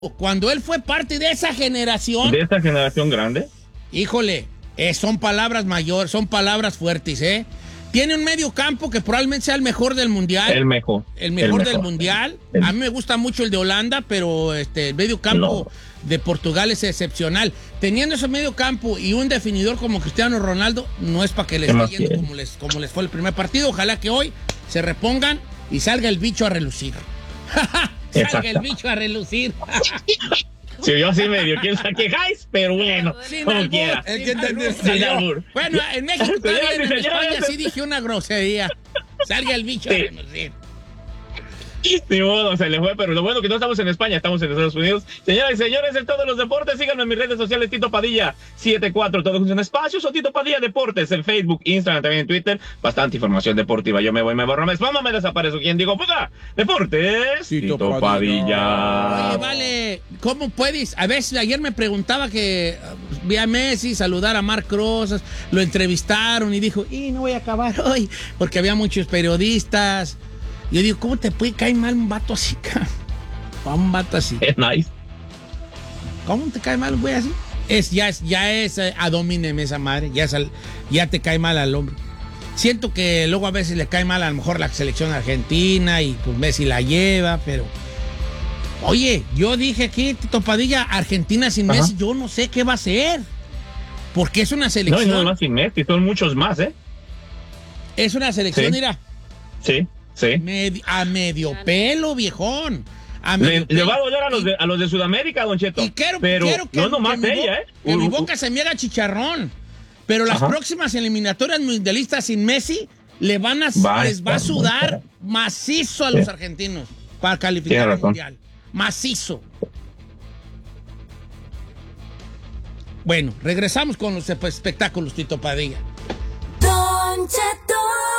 Cuando él fue parte de esa generación. De esta generación grande. Híjole, son palabras mayores, son palabras fuertes, ¿eh? Tiene un medio campo que probablemente sea el mejor del mundial. El mejor del mundial. A mí me gusta mucho el de Holanda, pero el medio campo de Portugal es excepcional. Teniendo ese medio campo y un definidor como Cristiano Ronaldo, no es para que les esté yendo como les fue el primer partido. Ojalá que hoy se repongan y salga el bicho a relucir. Salga el bicho a relucir. Sí, yo sí medio quién sabe qué quejáis, pero bueno, como quiera. Bueno, en México también, en España sí dije una grosería. Salga el bicho a relucir. Ni modo, se le fue, pero lo bueno que no estamos en España, estamos en Estados Unidos. Señoras y señores, en todos los deportes, síganme en mis redes sociales, Tito Padilla 74, todos en espacios, o Tito Padilla Deportes, en Facebook, Instagram, también en Twitter. Bastante información deportiva. Yo me voy, me borro, me spamo, me desaparezco. ¿Quién digo? ¡Puta! Deportes, Tito Padilla. Oye, vale, ¿cómo puedes? A veces ayer me preguntaba que vi a Messi saludar a Marc Rosas, lo entrevistaron y dijo, no voy a acabar hoy, porque había muchos periodistas. Yo digo, ¿cómo te puede caer mal un vato así, cara? Un vato así. Es nice. ¿Cómo te cae mal un güey así? Ya es ad hominem esa madre. Ya te cae mal al hombre. Siento que luego a veces le cae mal a lo mejor la selección argentina y pues Messi la lleva, pero... Oye, yo dije aquí, Tito Padilla, Argentina sin Messi, yo no sé qué va a ser. Porque es una selección... No más sin Messi, son muchos más, ¿eh? Es una selección, mira. Sí. Sí. A medio pelo, viejón. Le va a doler a los de Sudamérica, Don Cheto. Y quiero que no nomás ella, ¿eh? Que mi boca se me haga chicharrón. Pero las próximas eliminatorias mundialistas sin Messi les va a sudar macizo a los argentinos para calificar al mundial. Macizo. Bueno, regresamos con los espectáculos, Tito Padilla. Don Cheto.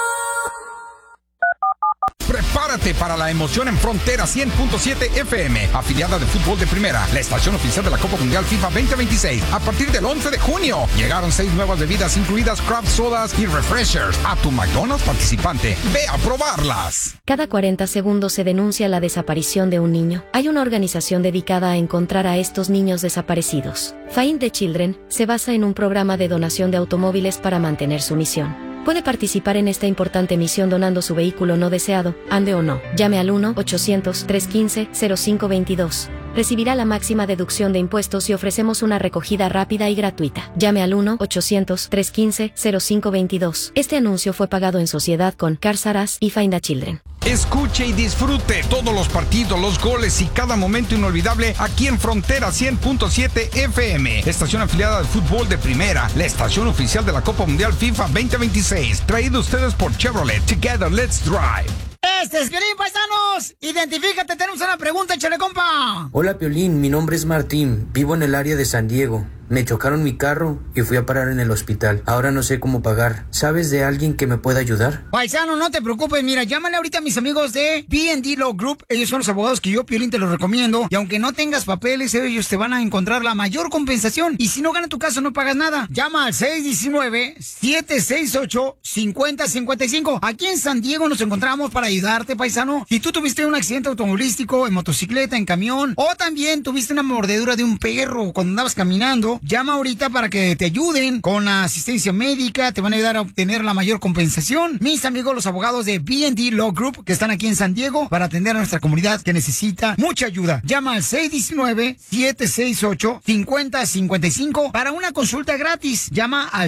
Prepárate para la emoción en Frontera 100.7 FM, afiliada de Fútbol de Primera, la estación oficial de la Copa Mundial FIFA 2026. A partir del 11 de junio, llegaron 6 nuevas bebidas, incluidas craft sodas y refreshers, a tu McDonald's participante. ¡Ve a probarlas! Cada 40 segundos se denuncia la desaparición de un niño. Hay una organización dedicada a encontrar a estos niños desaparecidos. Find the Children se basa en un programa de donación de automóviles para mantener su misión. Puede participar en esta importante misión donando su vehículo no deseado, ande o no. Llame al 1-800-315-0522. Recibirá la máxima deducción de impuestos y ofrecemos una recogida rápida y gratuita. Llame al 1-800-315-0522. Este anuncio fue pagado en sociedad con Cars R Us y Find a Children. Escuche y disfrute todos los partidos, los goles y cada momento inolvidable aquí en Frontera 100.7 FM, estación afiliada de Fútbol de Primera, la estación oficial de la Copa Mundial FIFA 2026, traído a ustedes por Chevrolet. Together, let's drive. Este es Piolín, paisanos. Identifícate, tenemos una pregunta, échale, compa. Hola, Piolín, mi nombre es Martín. Vivo en el área de San Diego. Me chocaron mi carro y fui a parar en el hospital. Ahora no sé cómo pagar. ¿Sabes de alguien que me pueda ayudar? Paisano, no te preocupes. Mira, llámale ahorita a mis amigos de B&D Law Group. Ellos son los abogados que yo, Piolín, te los recomiendo. Y aunque no tengas papeles, ellos te van a encontrar la mayor compensación. Y si no gana tu caso, no pagas nada. Llama al 619-768-5055. Aquí en San Diego nos encontramos para ayudarte, paisano. Si tú tuviste un accidente automovilístico, en motocicleta, en camión, o también tuviste una mordedura de un perro cuando andabas caminando, llama ahorita para que te ayuden con la asistencia médica, te van a ayudar a obtener la mayor compensación. Mis amigos, los abogados de B&D Law Group, que están aquí en San Diego para atender a nuestra comunidad que necesita mucha ayuda. Llama al 619-768-5055 para una consulta gratis. Llama al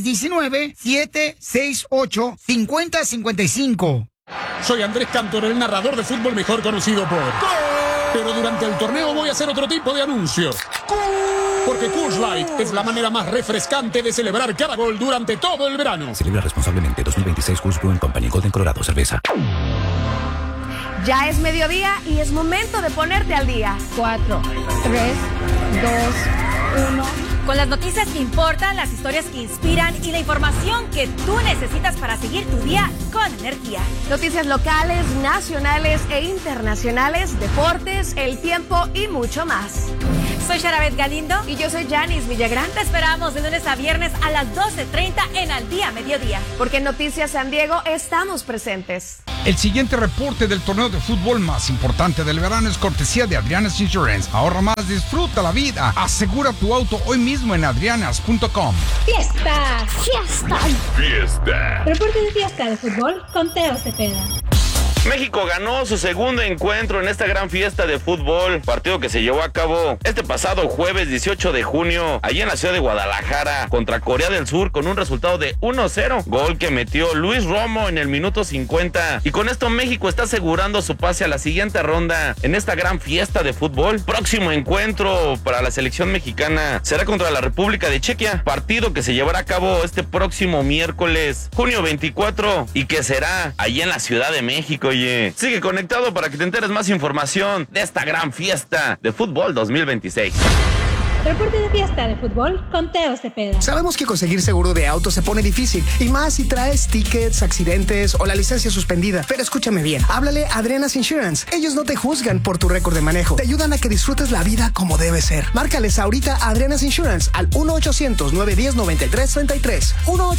619-768-5055. Soy Andrés Cantor, el narrador de fútbol mejor conocido por... Pero durante el torneo voy a hacer otro tipo de anuncio. Porque Coors Light es la manera más refrescante de celebrar cada gol durante todo el verano. Celebra responsablemente. 2026 Coors Brewing Company, Golden, Colorado, cerveza. Ya es mediodía y es momento de ponerte al día. 4, 3, 2, 1... Con las noticias que importan, las historias que inspiran y la información que tú necesitas para seguir tu día con energía. Noticias locales, nacionales e internacionales, deportes, el tiempo y mucho más. Soy Sharabet Galindo y yo soy Janice Villagrán. Te esperamos de lunes a viernes a las 12:30 en Al Día Mediodía. Porque en Noticias San Diego estamos presentes. El siguiente reporte del torneo de fútbol más importante del verano es cortesía de Adriana's Insurance. Ahorra más, disfruta la vida. Asegura tu auto hoy mismo en adrianas.com. ¡Fiesta! ¡Fiesta! ¡Fiesta! Reporte de fiesta de fútbol con Teo Cepeda. México ganó su segundo encuentro en esta gran fiesta de fútbol, partido que se llevó a cabo este pasado jueves 18 de junio, allí en la ciudad de Guadalajara, contra Corea del Sur, con un resultado de 1-0, gol que metió Luis Romo en el minuto 50, y con esto México está asegurando su pase a la siguiente ronda en esta gran fiesta de fútbol. Próximo encuentro para la selección mexicana será contra la República de Chequia, partido que se llevará a cabo este próximo miércoles, junio 24, y que será allí en la Ciudad de México. Oye, sigue conectado para que te enteres más información de esta gran fiesta de fútbol 2026. Reporte de fiesta de fútbol con Teo Cepeda. Sabemos que conseguir seguro de auto se pone difícil, y más si traes tickets, accidentes o la licencia suspendida. Pero escúchame bien, háblale a Adriana's Insurance. Ellos no te juzgan por tu récord de manejo. Te ayudan a que disfrutes la vida como debe ser. Márcales ahorita a Adriana's Insurance al 1-800-910-9333.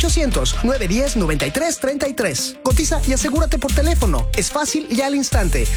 1-800-910-9333. Cotiza y asegúrate por teléfono. Es fácil y al instante.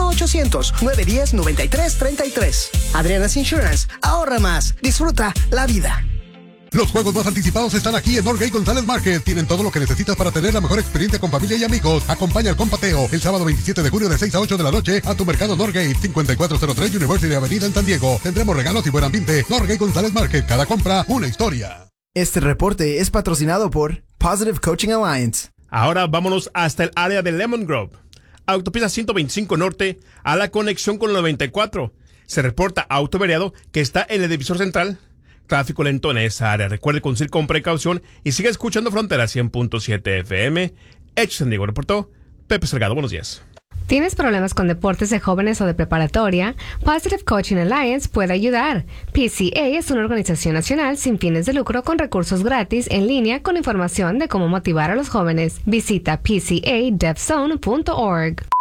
1-800-910-9333. Adriana's Insurance. Ahorra más. Disfruta la vida. Los juegos más anticipados están aquí en Norgay González Market. Tienen todo lo que necesitas para tener la mejor experiencia con familia y amigos. Acompaña al compateo el sábado 27 de junio de 6 a 8 de la noche a tu mercado Norgay, 5403 University Avenida en San Diego. Tendremos regalos y buen ambiente. Norgay González Market. Cada compra, una historia. Este reporte es patrocinado por Positive Coaching Alliance. Ahora vámonos hasta el área de Lemon Grove. Autopista 125 Norte a la conexión con el 94. Se reporta auto averiado que está en el divisor central. Tráfico lento en esa área. Recuerde conducir con precaución y sigue escuchando Frontera 100.7 FM. Hecho San Diego, reportó Pepe Salgado. Buenos días. ¿Tienes problemas con deportes de jóvenes o de preparatoria? Positive Coaching Alliance puede ayudar. PCA es una organización nacional sin fines de lucro con recursos gratis en línea con información de cómo motivar a los jóvenes. Visita pcadevzone.org.